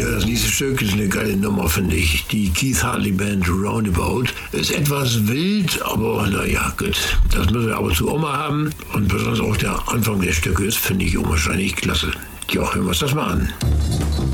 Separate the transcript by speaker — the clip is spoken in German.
Speaker 1: Ja, das nächste Stück ist eine geile Nummer, finde ich. Die Keith Hartley Band Roundabout. Ist etwas wild, aber naja, gut. Das müssen wir aber zu Oma haben. Und besonders auch der Anfang des Stückes finde ich unwahrscheinlich klasse. Ja, hören wir uns das mal an.